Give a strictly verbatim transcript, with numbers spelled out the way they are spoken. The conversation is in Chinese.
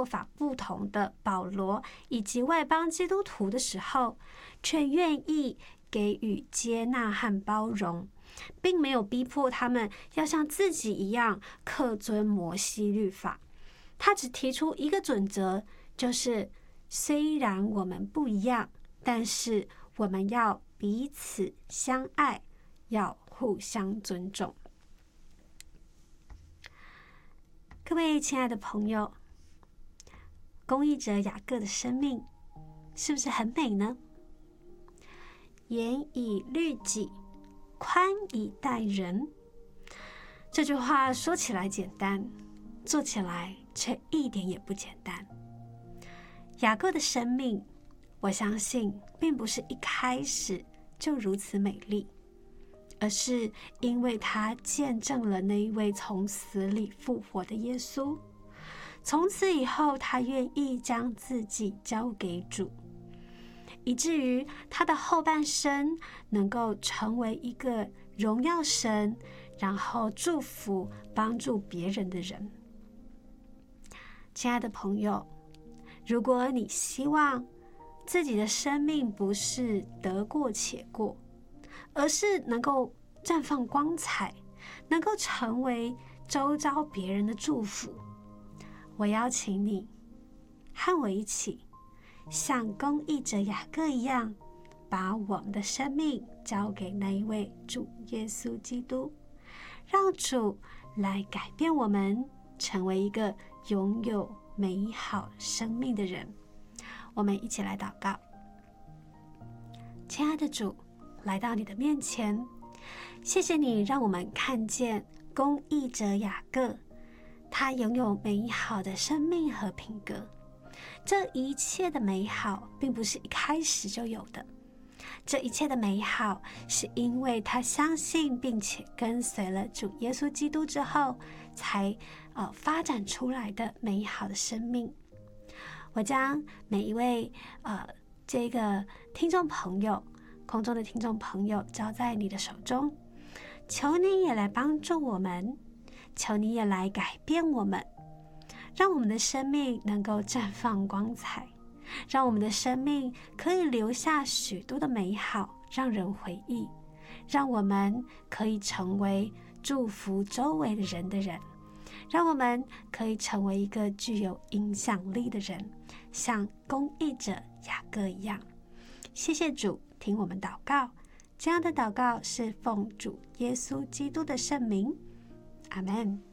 做法不同的保罗以及外邦基督徒的时候，却愿意给予接纳和包容，并没有逼迫他们要像自己一样恪遵摩西律法。他只提出一个准则，就是虽然我们不一样，但是我们要彼此相爱，要互相尊重。各位亲爱的朋友，公义者雅各的生命是不是很美呢？严以律己，宽以待人。这句话说起来简单，做起来却一点也不简单。雅各的生命，我相信并不是一开始就如此美丽，而是因为他见证了那一位从死里复活的耶稣。从此以后，他愿意将自己交给主，以至于他的后半生能够成为一个荣耀神，然后祝福帮助别人的人。亲爱的朋友，如果你希望自己的生命不是得过且过，而是能够绽放光彩，能够成为周遭别人的祝福，我邀请你和我一起像公义者雅各一样，把我们的生命交给那一位主耶稣基督，让主来改变我们，成为一个拥有美好生命的人。我们一起来祷告。亲爱的主，来到你的面前，谢谢你让我们看见公义者雅各，他拥有美好的生命和品格。这一切的美好并不是一开始就有的，这一切的美好是因为他相信并且跟随了主耶稣基督之后才呃发展出来的美好的生命。我将每一位呃这个听众朋友，空中的听众朋友交在你的手中，求你也来帮助我们，求你也来改变我们，让我们的生命能够绽放光彩，让我们的生命可以留下许多的美好，让人回忆，让我们可以成为祝福周围的人的人，让我们可以成为一个具有影响力的人，像公义者雅各一样。谢谢主，听我们祷告，这样的祷告是奉主耶稣基督的圣名，阿们。